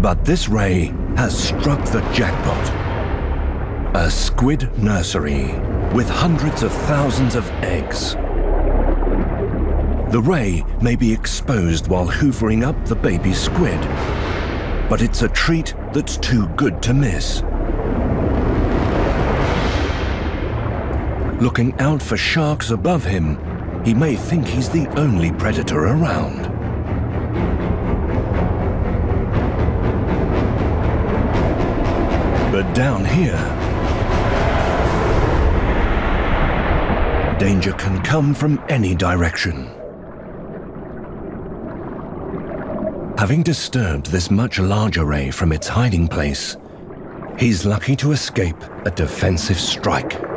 But this ray has struck the jackpot. A squid nursery with hundreds of thousands of eggs. The ray may be exposed while hoovering up the baby squid, but it's a treat that's too good to miss. Looking out for sharks above him, he may think he's the only predator around. But down here, danger can come from any direction. Having disturbed this much larger ray from its hiding place, he's lucky to escape a defensive strike.